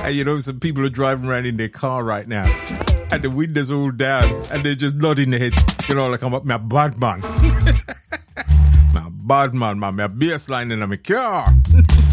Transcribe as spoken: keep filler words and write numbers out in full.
And you know, some people are driving around in their car right now, and the windows all down, and they're just nodding their head. You know, like I'm up my bad man. My bad man, man, my bass line in my car.